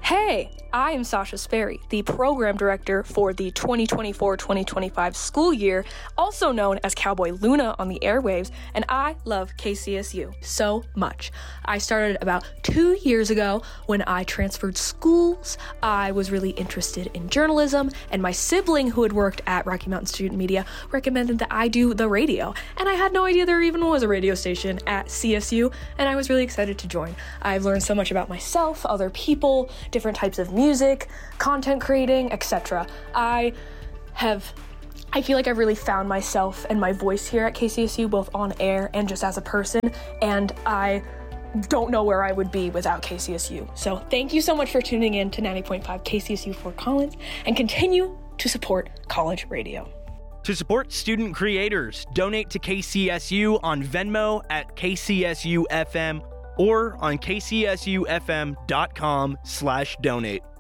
Hey, I am Sasha Sperry, the program director for the 2024-2025 school year, also known as Cowboy Luna on the airwaves, and I love KCSU so much. I started about 2 years ago when I transferred schools. I was really interested in journalism, and my sibling who had worked at Rocky Mountain Student Media recommended that I do the radio, and I had no idea there even was a radio station at CSU, and I was really excited to join. I've learned so much about myself, other people, different types of music, content creating, etc. I feel like I've really found myself and my voice here at KCSU, both on air and just as a person, and I don't know where I would be without KCSU. So thank you so much for tuning in to 90.5 KCSU Fort Collins, and continue to support college radio. To support student creators, donate to KCSU on Venmo at KCSUFM or on kcsufm.com/donate.